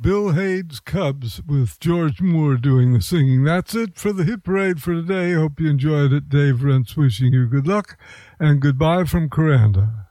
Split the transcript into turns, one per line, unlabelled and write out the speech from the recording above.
Bill Hade's Cubs with George Moore doing the singing. That's it for the Hit Parade for today. Hope you enjoyed it. Dave Rentz wishing you good luck, and goodbye from Coranda.